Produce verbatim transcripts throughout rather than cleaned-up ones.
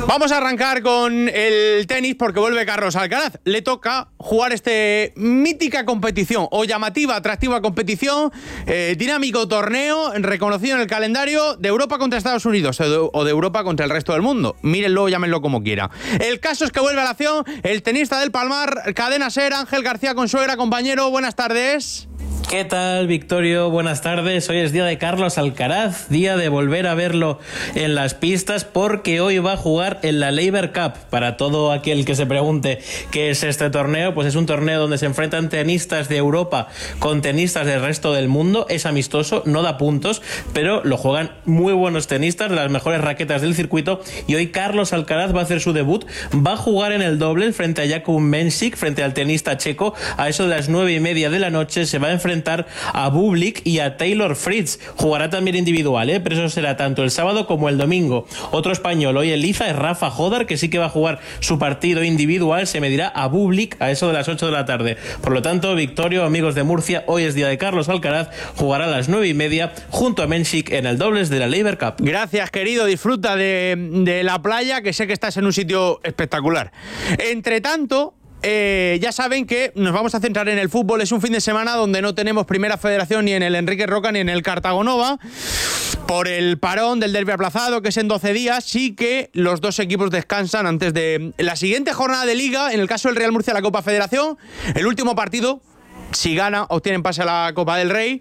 Vamos a arrancar con el tenis porque vuelve Carlos Alcaraz. Le toca jugar este mítica competición o llamativa, atractiva competición, eh, dinámico torneo reconocido en el calendario de Europa contra Estados Unidos o de, o de Europa contra el resto del mundo. Mírenlo, llámenlo como quiera. El caso es que vuelve a la acción el tenista del Palmar, Cadena Ser, Ángel García Consuegra. Compañero, buenas tardes. ¿Qué tal, Victorio? Buenas tardes. Hoy es día de Carlos Alcaraz, día de volver a verlo en las pistas porque hoy va a jugar en la Laver Cup. Para todo aquel que se pregunte qué es este torneo, pues es un torneo donde se enfrentan tenistas de Europa con tenistas del resto del mundo. Es amistoso, no da puntos, pero lo juegan muy buenos tenistas de las mejores raquetas del circuito y hoy Carlos Alcaraz va a hacer su debut. Va a jugar en el dobles frente a Jakub Mensik, frente al tenista checo. A eso de las nueve y media de la noche se va a enfrentar a Bublik y a Taylor Fritz. Jugará también individual, ¿eh? Pero eso será tanto el sábado como el domingo. Otro español hoy en liza es Rafa Jodar, que sí que va a jugar su partido individual. Se medirá a Bublik a eso de las ocho de la tarde. Por lo tanto, Victorio, amigos de Murcia, hoy es día de Carlos Alcaraz. Jugará a las nueve y media junto a Mensik en el dobles de la Laver Cup. Gracias, querido. Disfruta de, de la playa, que sé que estás en un sitio espectacular. Entre tanto, Eh, ya saben que nos vamos a centrar en el fútbol. Es un fin de semana donde no tenemos Primera Federación ni en el Enrique Roca ni en el Cartagonova por el parón del derbi aplazado, que es en doce días. Sí que los dos equipos descansan antes de la siguiente jornada de Liga. En el caso del Real Murcia, la Copa Federación, el último partido, si gana, obtienen pase a la Copa del Rey.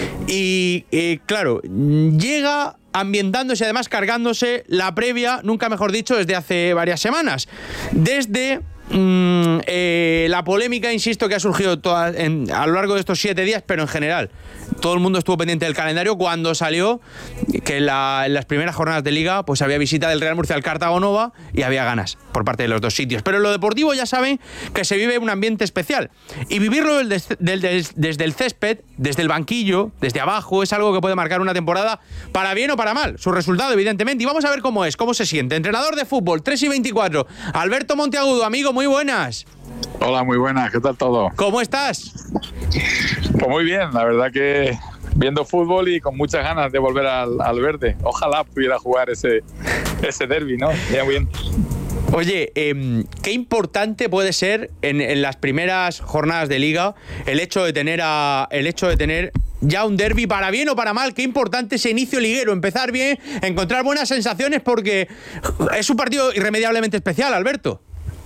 Y, y claro, llega ambientándose, además cargándose la previa, nunca mejor dicho, desde hace varias semanas. Desde Mm, eh, la polémica, insisto, que ha surgido toda, en, a lo largo de estos siete días, pero en general todo el mundo estuvo pendiente del calendario cuando salió que la, en las primeras jornadas de Liga pues había visita del Real Murcia al Cartagonova y había ganas por parte de los dos sitios. Pero en lo deportivo ya saben que se vive un ambiente especial y vivirlo del, del, del, desde el césped, desde el banquillo, desde abajo, es algo que puede marcar una temporada para bien o para mal, su resultado evidentemente. Y vamos a ver cómo es, cómo se siente. Entrenador de fútbol, tres y veinticuatro, Alberto Monteagudo, amigo, muy buenas. Hola, muy buenas, ¿qué tal todo? ¿Cómo estás? Pues muy bien, la verdad que viendo fútbol y con muchas ganas de volver al, al verde. Ojalá pudiera jugar ese, ese derbi, ¿no? Ya bien. Oye, eh, qué importante puede ser en, en las primeras jornadas de Liga el hecho de tener a, el hecho de tener ya un derbi, para bien o para mal. Qué importante ese inicio liguero, empezar bien, encontrar buenas sensaciones, porque es un partido irremediablemente especial, Alberto.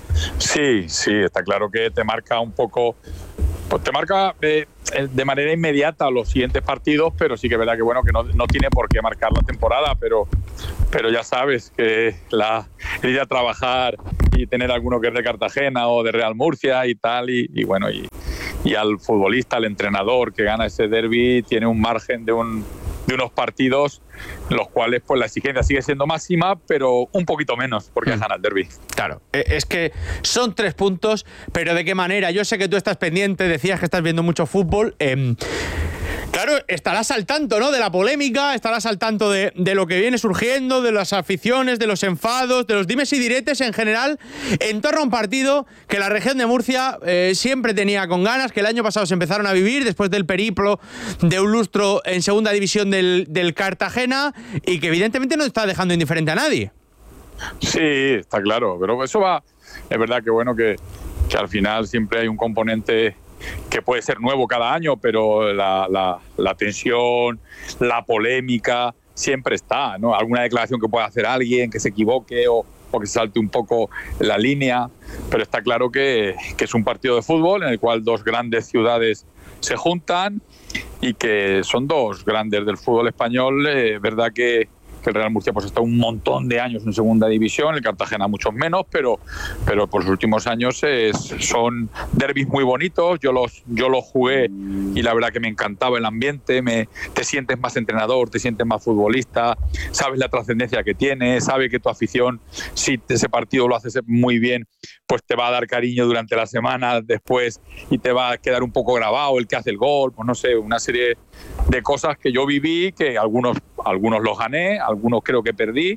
Sí, sí, está claro que te marca un poco, pues te marca de, de manera inmediata los siguientes partidos, pero sí que es verdad que bueno que no, no tiene por qué marcar la temporada, pero, pero ya sabes que la, el ir a trabajar y tener alguno que es de Cartagena o de Real Murcia y tal, y, y bueno, y, y al futbolista, al entrenador que gana ese derbi, tiene un margen de un de unos partidos en los cuales pues la exigencia sigue siendo máxima, pero un poquito menos, porque mm. gana el derbi. Claro, es que son tres puntos, pero ¿de qué manera? Yo sé que tú estás pendiente, decías que estás viendo mucho fútbol. Eh, claro, estarás al tanto, ¿no?, de la polémica, estarás al tanto de, de lo que viene surgiendo, de las aficiones, de los enfados, de los dimes y diretes en general, en torno a un partido que la región de Murcia eh, siempre tenía con ganas, que el año pasado se empezaron a vivir después del periplo de un lustro en segunda división del, del Cartagena, y que evidentemente no está dejando indiferente a nadie. Sí, está claro, pero eso va, es verdad que bueno que, que al final siempre hay un componente que puede ser nuevo cada año, pero la, la, la tensión, la polémica siempre está, ¿no? Alguna declaración que pueda hacer alguien, que se equivoque o, o que se salte un poco la línea, pero está claro que, que es un partido de fútbol en el cual dos grandes ciudades se juntan y que son dos grandes del fútbol español. Es eh, verdad que que el Real Murcia pues está un montón de años en segunda división, el Cartagena muchos menos, pero, pero por los últimos años es, son derbis muy bonitos. Yo los, yo los jugué y la verdad que me encantaba el ambiente, me, te sientes más entrenador, te sientes más futbolista, sabes la trascendencia que tiene, sabes que tu afición, si ese partido lo haces muy bien, pues te va a dar cariño durante la semana después y te va a quedar un poco grabado el que hace el gol, pues no sé, una serie de cosas que yo viví, que algunos, algunos los gané, algunos creo que perdí,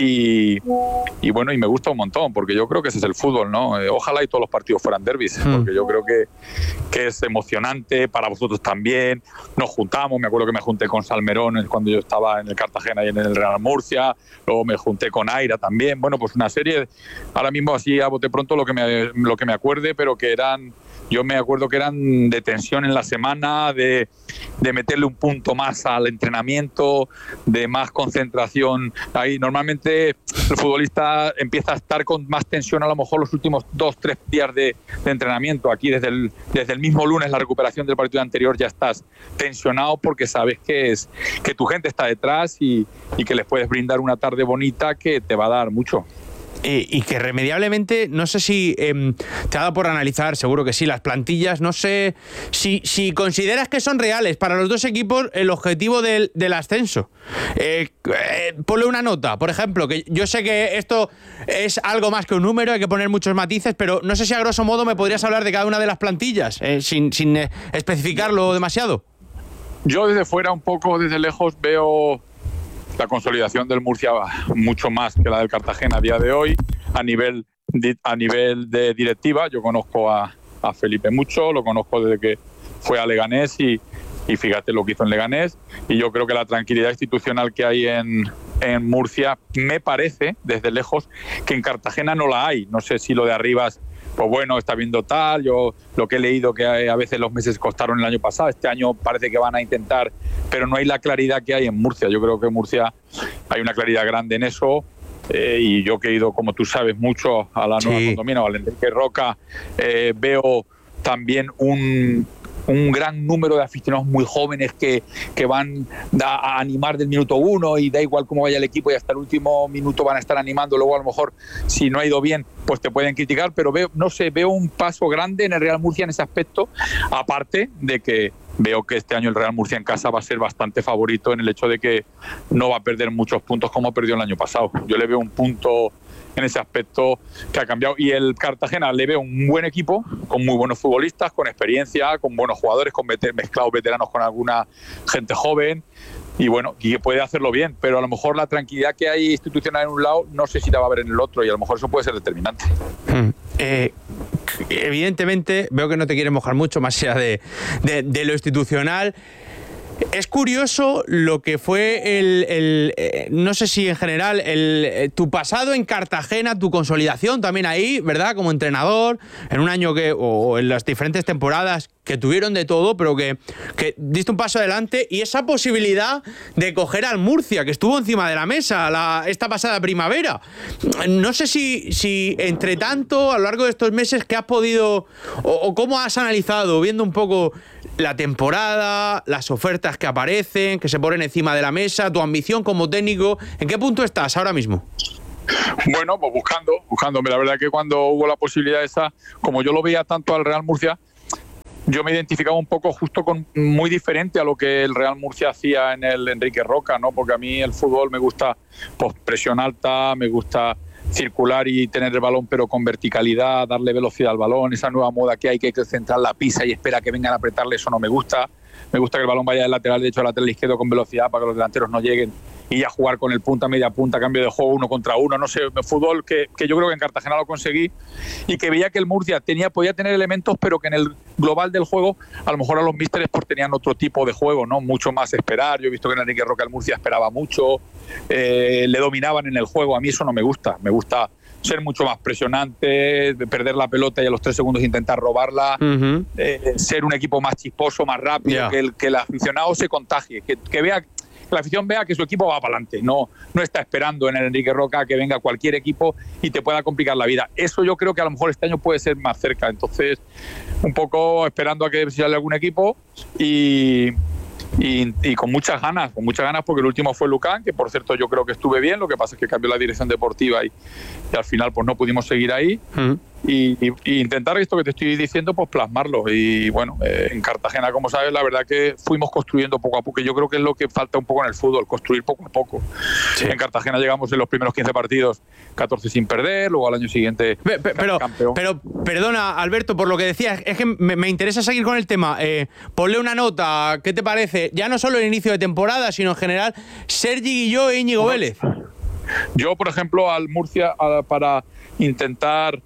y, y bueno, y me gusta un montón, porque yo creo que ese es el fútbol, ¿no? Eh, ojalá y todos los partidos fueran derbis, mm. porque yo creo que, que es emocionante, para vosotros también. Nos juntamos, me acuerdo que me junté con Salmerón cuando yo estaba en el Cartagena y en el Real Murcia, luego me junté con Aira también, bueno, pues una serie, ahora mismo así a bote pronto lo que me, lo que me acuerde, pero que eran... Yo me acuerdo que eran de tensión en la semana, de, de meterle un punto más al entrenamiento, de más concentración. Ahí normalmente el futbolista empieza a estar con más tensión a lo mejor los últimos dos, tres días de, de entrenamiento. Aquí desde el, desde el mismo lunes, la recuperación del partido anterior, ya estás tensionado porque sabes que, es, que tu gente está detrás y, y que les puedes brindar una tarde bonita que te va a dar mucho. Eh, y que irremediablemente, no sé si eh, te ha dado por analizar, seguro que sí, las plantillas, no sé si, si consideras que son reales para los dos equipos el objetivo del, del ascenso. Eh, eh, ponle una nota, por ejemplo, que yo sé que esto es algo más que un número, hay que poner muchos matices, pero no sé si a grosso modo me podrías hablar de cada una de las plantillas, eh, sin, sin eh, especificarlo demasiado. Yo desde fuera, un poco desde lejos, veo la consolidación del Murcia mucho más que la del Cartagena a día de hoy, a nivel de, a nivel de directiva. Yo conozco a, a Felipe mucho, lo conozco desde que fue a Leganés y, y fíjate lo que hizo en Leganés, y yo creo que la tranquilidad institucional que hay en, en Murcia, me parece desde lejos que en Cartagena no la hay. No sé si lo de Arribas, pues bueno, está viendo tal, yo lo que he leído que a veces los meses costaron el año pasado, este año parece que van a intentar, pero no hay la claridad que hay en Murcia. Yo creo que en Murcia hay una claridad grande en eso, eh, y yo que he ido, como tú sabes, mucho a la Nueva sí. Condomina, o al Enrique Roca, eh, veo también un... un gran número de aficionados muy jóvenes que, que van a animar del minuto uno, y da igual cómo vaya el equipo y hasta el último minuto van a estar animando. Luego a lo mejor si no ha ido bien pues te pueden criticar, pero veo, no sé, veo un paso grande en el Real Murcia en ese aspecto, aparte de que veo que este año el Real Murcia en casa va a ser bastante favorito en el hecho de que no va a perder muchos puntos como perdió el año pasado. Yo le veo un punto en ese aspecto que ha cambiado, y el Cartagena le veo un buen equipo con muy buenos futbolistas, con experiencia, con buenos jugadores, con veter- mezclados veteranos con alguna gente joven, y bueno, y que puede hacerlo bien, pero a lo mejor la tranquilidad que hay institucional en un lado no sé si la va a haber en el otro, y a lo mejor eso puede ser determinante. Hmm. Eh, evidentemente veo que no te quieres mojar mucho más allá de, de, de lo institucional. Es curioso lo que fue el, el eh, no sé si en general, el, eh, tu pasado en Cartagena, tu consolidación también ahí, ¿verdad? Como entrenador, en un año que, o, o en las diferentes temporadas que tuvieron de todo, pero que, que diste un paso adelante, y esa posibilidad de coger al Murcia, que estuvo encima de la mesa la, esta pasada primavera. No sé si, si entre tanto, a lo largo de estos meses, ¿qué has podido, o, o cómo has analizado, viendo un poco la temporada, las ofertas que aparecen, que se ponen encima de la mesa, tu ambición como técnico? ¿En qué punto estás ahora mismo? Bueno, pues buscando, buscándome. La verdad que cuando hubo la posibilidad esa, como yo lo veía tanto al Real Murcia, yo me identificaba un poco justo con muy diferente a lo que el Real Murcia hacía en el Enrique Roca, ¿no? Porque a mí el fútbol me gusta, pues, presión alta, me gusta circular y tener el balón pero con verticalidad, darle velocidad al balón, esa nueva moda que hay, que centrar la pisa y espera que vengan a apretarle, eso no me gusta. Me gusta que el balón vaya del lateral derecho al lateral izquierdo con velocidad para que los delanteros no lleguen, y ya jugar con el punta, media punta, cambio de juego, uno contra uno, no sé, fútbol que, que yo creo que en Cartagena lo conseguí, y que veía que el Murcia tenía, podía tener elementos, pero que en el global del juego a lo mejor a los místeres pues tenían otro tipo de juego, ¿no? Mucho más esperar. Yo he visto que en Enrique Roca el Murcia esperaba mucho, eh, le dominaban en el juego. A mí eso no me gusta, me gusta ser mucho más presionante, perder la pelota y a los tres segundos intentar robarla, uh-huh. eh, ser un equipo más chisposo, más rápido, yeah. que, el, que el aficionado se contagie, que, que vea, que la afición vea que su equipo va para adelante, no, no está esperando en el Enrique Roca que venga cualquier equipo y te pueda complicar la vida. Eso yo creo que a lo mejor este año puede ser más cerca, entonces un poco esperando a que sale algún equipo y... Y, y con muchas ganas, con muchas ganas porque el último fue Lucán, que por cierto yo creo que estuve bien, lo que pasa es que cambió la dirección deportiva y, y al final pues no pudimos seguir ahí. Mm. y, y, y intentar esto que te estoy diciendo, pues plasmarlo. Y bueno, eh, en Cartagena, como sabes, la verdad que fuimos construyendo poco a poco, que yo creo que es lo que falta un poco en el fútbol, construir poco a poco. Sí. En Cartagena llegamos en los primeros quince partidos, catorce sin perder, luego al año siguiente pero, pero, campeón. Pero, perdona, Alberto, por lo que decías, es que me, me interesa seguir con el tema. Eh, ponle una nota, ¿qué te parece? Ya no solo el inicio de temporada, sino en general, Sergi Guilló e Íñigo bueno, Vélez. Yo, por ejemplo, al Murcia, a, para intentar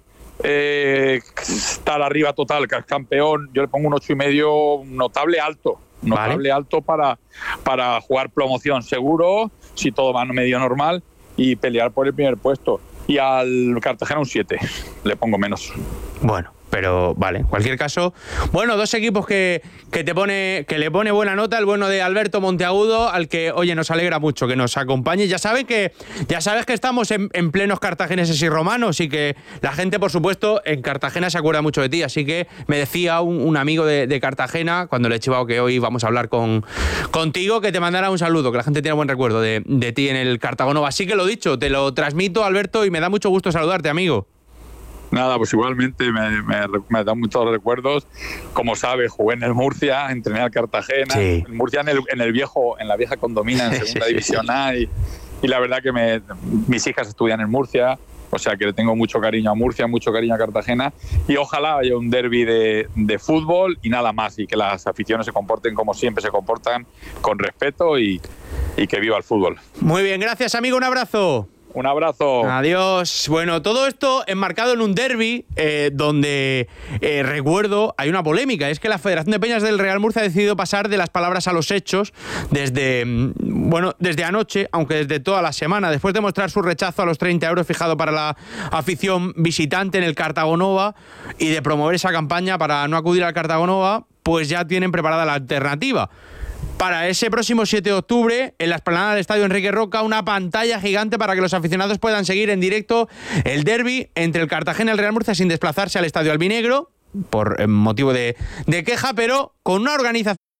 eh, estar arriba total, que es campeón, yo le pongo un ocho y medio notable alto. Notable vale. alto para, para jugar promoción seguro, si todo va medio normal, y pelear por el primer puesto. Y al Cartagena un siete, le pongo menos. Bueno, pero vale, en cualquier caso, bueno, dos equipos que, que te pone que le pone buena nota, el bueno de Alberto Monteagudo, al que, oye, nos alegra mucho que nos acompañe. Ya saben que ya sabes que estamos en, en plenos cartagineses y romanos, y que la gente, por supuesto, en Cartagena se acuerda mucho de ti. Así que me decía un, un amigo de, de Cartagena, cuando le he chivado que hoy vamos a hablar con contigo, que te mandara un saludo, que la gente tiene buen recuerdo de, de ti en el Cartagonova. Así que lo dicho, te lo transmito, Alberto, y me da mucho gusto saludarte, amigo. Nada, pues igualmente me, me, me da muchos recuerdos. Como sabes, jugué en el Murcia, entrené al Cartagena, sí. en Murcia en el, en el viejo, en la vieja Condomina, en segunda sí, división sí. A, y, y la verdad que me, mis hijas estudian en Murcia, o sea que le tengo mucho cariño a Murcia, mucho cariño a Cartagena, y ojalá haya un derbi de, de fútbol y nada más, y que las aficiones se comporten como siempre se comportan, con respeto, y, y que viva el fútbol. Muy bien, gracias, amigo, un abrazo. Un abrazo. Adiós. Bueno, todo esto enmarcado en un derbi eh, donde, eh, recuerdo, hay una polémica. Es que la Federación de Peñas del Real Murcia ha decidido pasar de las palabras a los hechos desde, bueno, desde anoche, aunque desde toda la semana, después de mostrar su rechazo a los treinta euros fijado para la afición visitante en el Cartagonova y de promover esa campaña para no acudir al Cartagonova, pues ya tienen preparada la alternativa. Para ese próximo siete de octubre, en la explanada del Estadio Enrique Roca, una pantalla gigante para que los aficionados puedan seguir en directo el derbi entre el Cartagena y el Real Murcia sin desplazarse al Estadio Albinegro, por motivo de, de queja, pero con una organización